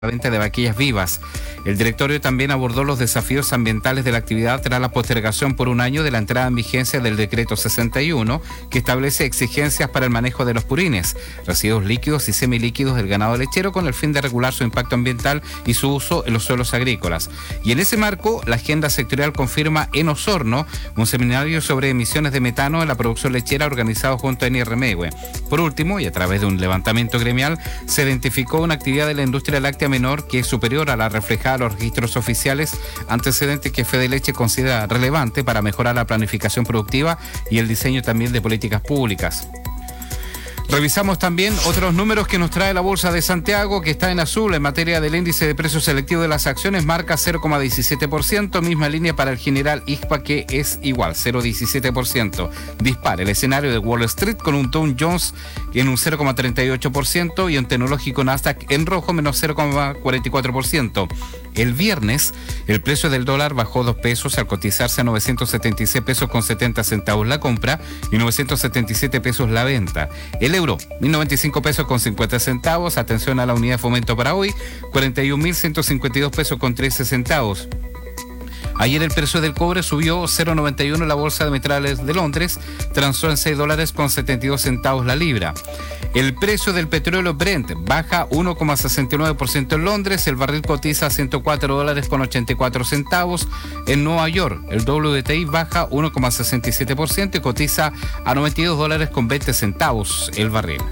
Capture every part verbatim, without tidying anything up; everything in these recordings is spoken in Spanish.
la venta de vaquillas vivas. El directorio también abordó los desafíos ambientales de la actividad tras la postergación por un año de la entrada en vigencia del decreto sesenta y uno, que establece exigencias para el manejo de los purines, residuos líquidos y semilíquidos del ganado lechero con el fin de regular su impacto ambiental y su uso en los suelos agrícolas. Y en ese marco, la agenda sectorial confirma en Osorno un seminario sobre emisiones de metano en la producción lechera organizado junto a Eni Remehue. Por último, y a través de un levantamiento gremial, se identificó una actividad de la industria láctea menor que es superior a la reflejada a los registros oficiales, antecedentes que Fedeleche considera relevante para mejorar la planificación productiva y el diseño también de políticas públicas. Revisamos también otros números que nos trae la Bolsa de Santiago, que está en azul en materia del índice de precios selectivos de las acciones, marca cero coma diecisiete por ciento, misma línea para el general I G P A, que es igual, cero coma diecisiete por ciento. Dispara el escenario de Wall Street con un Dow Jones en un cero coma treinta y ocho por ciento y un tecnológico Nasdaq en rojo menos cero coma cuarenta y cuatro por ciento. El viernes, el precio del dólar bajó dos pesos al cotizarse a novecientos setenta y seis pesos con setenta centavos la compra y novecientos setenta y siete pesos la venta. El euro, mil noventa y cinco pesos con cincuenta centavos. Atención a la unidad de fomento para hoy, cuarenta y un mil ciento cincuenta y dos pesos con trece centavos. Ayer el precio del cobre subió cero coma noventa y uno en la bolsa de metales de Londres, transó en seis dólares con setenta y dos centavos la libra. El precio del petróleo Brent baja uno coma sesenta y nueve por ciento en Londres, el barril cotiza a ciento cuatro dólares con ochenta y cuatro centavos. En Nueva York, el W T I baja uno coma sesenta y siete por ciento y cotiza a noventa y dos dólares con veinte centavos el barril.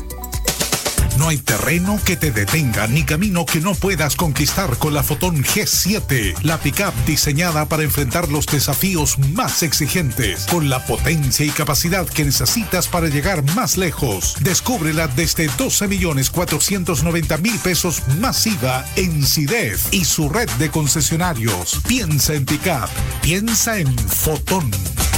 No hay terreno que te detenga ni camino que no puedas conquistar con la Fotón G siete, la pickup diseñada para enfrentar los desafíos más exigentes, con la potencia y capacidad que necesitas para llegar más lejos. Descúbrela desde doce millones cuatrocientos noventa mil pesos masiva en SIDEF y su red de concesionarios. Piensa en pickup, piensa en Fotón.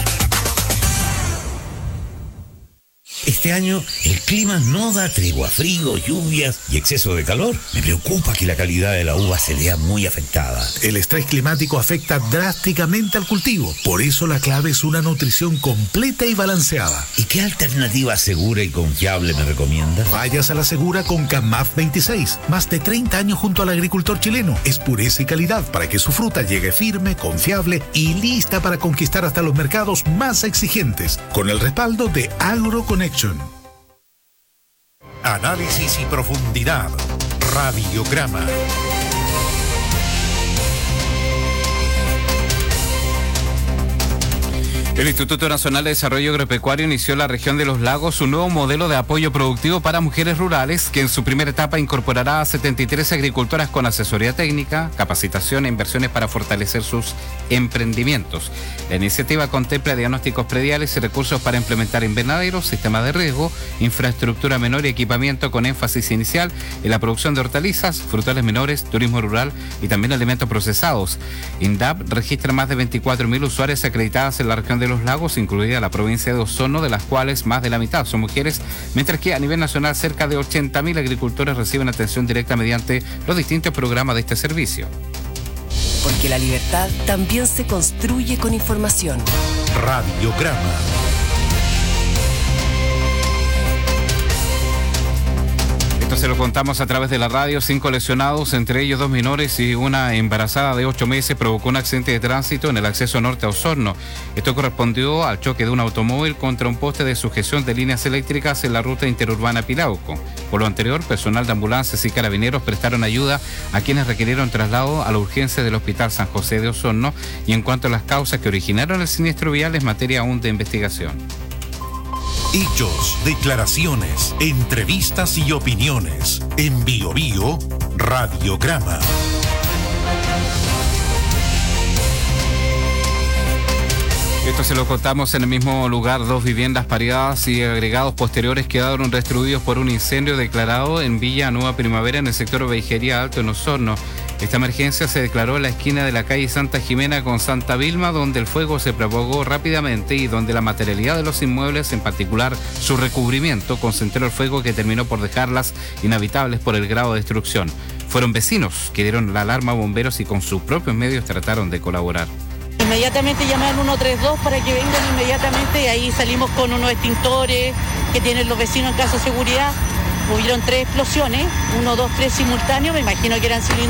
Este año el clima no da tregua, frío, lluvias y exceso de calor. Me preocupa que la calidad de la uva se vea muy afectada. El estrés climático afecta drásticamente al cultivo. Por eso la clave es una nutrición completa y balanceada. ¿Y qué alternativa segura y confiable me recomienda? Vayas a la segura con Camaf veintiséis. Más de treinta años junto al agricultor chileno. Es pureza y calidad para que su fruta llegue firme, confiable y lista para conquistar hasta los mercados más exigentes. Con el respaldo de AgroConnect. Análisis y profundidad. Radiograma. El Instituto Nacional de Desarrollo Agropecuario inició en la región de Los Lagos un nuevo modelo de apoyo productivo para mujeres rurales que en su primera etapa incorporará a setenta y tres agricultoras con asesoría técnica, capacitación e inversiones para fortalecer sus emprendimientos. La iniciativa contempla diagnósticos prediales y recursos para implementar invernaderos, sistemas de riego, infraestructura menor y equipamiento con énfasis inicial en la producción de hortalizas, frutales menores, turismo rural y también alimentos procesados. INDAP registra más de veinticuatro mil usuarias acreditadas en la región de Los Lagos, incluida la provincia de Osorno, de las cuales más de la mitad son mujeres, mientras que a nivel nacional cerca de ochenta mil agricultores reciben atención directa mediante los distintos programas de este servicio. Porque la libertad también se construye con información. Radiograma. Esto se lo contamos a través de la radio. Cinco lesionados, entre ellos dos menores y una embarazada de ocho meses, provocó un accidente de tránsito en el acceso norte a Osorno. Esto correspondió al choque de un automóvil contra un poste de sujeción de líneas eléctricas en la ruta interurbana Pilauco. Por lo anterior, personal de ambulancias y carabineros prestaron ayuda a quienes requirieron traslado a la urgencia del Hospital San José de Osorno, y en cuanto a las causas que originaron el siniestro vial es materia aún de investigación. Hechos, declaraciones, entrevistas y opiniones. En Bio Bio, Radiograma. Esto se lo contamos en el mismo lugar. Dos viviendas pareadas y agregados posteriores quedaron destruidos por un incendio declarado en Villa Nueva Primavera, en el sector Veijería Alto, en Osorno. Esta emergencia se declaró en la esquina de la calle Santa Jimena con Santa Vilma, donde el fuego se propagó rápidamente y donde la materialidad de los inmuebles, en particular su recubrimiento, concentró el fuego que terminó por dejarlas inhabitables por el grado de destrucción. Fueron vecinos que dieron la alarma a bomberos y con sus propios medios trataron de colaborar. Inmediatamente llamé al ciento treinta y dos para que vengan inmediatamente, y ahí salimos con unos extintores que tienen los vecinos en caso de seguridad. hubieron tres explosiones, uno, dos, tres simultáneos, me imagino que eran cilindros